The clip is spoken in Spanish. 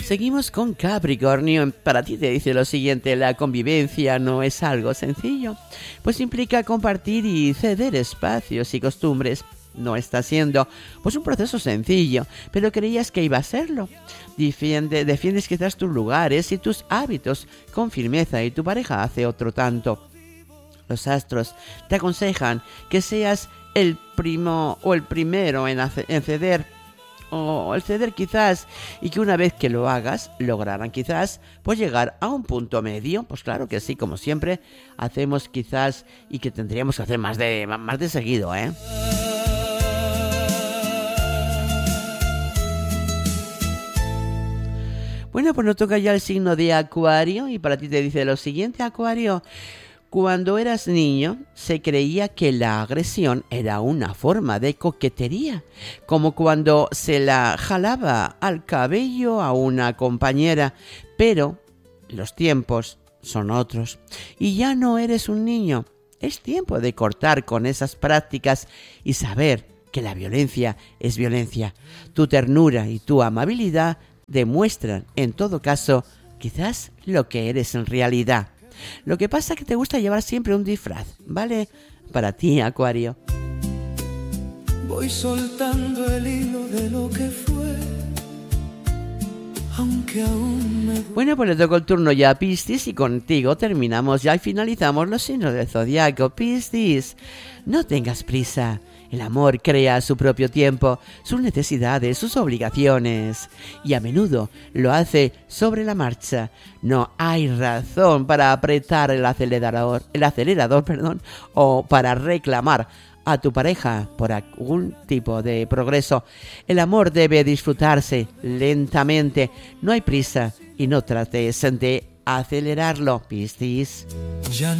Seguimos con Capricornio. Para ti te dice lo siguiente: la convivencia no es algo sencillo, pues implica compartir y ceder espacios y costumbres. No está siendo pues un proceso sencillo, pero creías que iba a serlo. Defiendes quizás tus lugares y tus hábitos con firmeza y tu pareja hace otro tanto. Los astros te aconsejan que seas el primo o el primero en ceder, o el ceder quizás, y que una vez que lo hagas lograrán quizás pues llegar a un punto medio. Pues claro que sí, como siempre hacemos quizás, y que tendríamos que hacer más de seguido, Bueno, pues nos toca ya el signo de Acuario, y para ti te dice lo siguiente, Acuario: cuando eras niño se creía que la agresión era una forma de coquetería, como cuando se la jalaba al cabello a una compañera, pero los tiempos son otros y ya no eres un niño. Es tiempo de cortar con esas prácticas y saber que la violencia es violencia. Tu ternura y tu amabilidad demuestran, en todo caso, quizás lo que eres en realidad. Lo que pasa es que te gusta llevar siempre un disfraz, ¿vale? Para ti, Acuario. Voy soltando el hilo de lo que fue, aunque aún me... Bueno, pues le toco el turno ya a Piscis, y contigo terminamos ya y finalizamos los signos del zodiaco. Piscis, no tengas prisa. El amor crea su propio tiempo, sus necesidades, sus obligaciones, y a menudo lo hace sobre la marcha. No hay razón para apretar el acelerador, o para reclamar a tu pareja por algún tipo de progreso. El amor debe disfrutarse lentamente. No hay prisa y no trates de acelerarlo, Piscis.